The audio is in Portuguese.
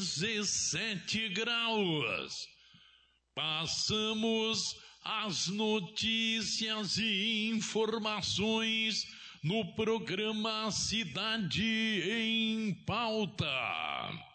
17 graus. Passamos as notícias e informações no programa Cidade em Pauta.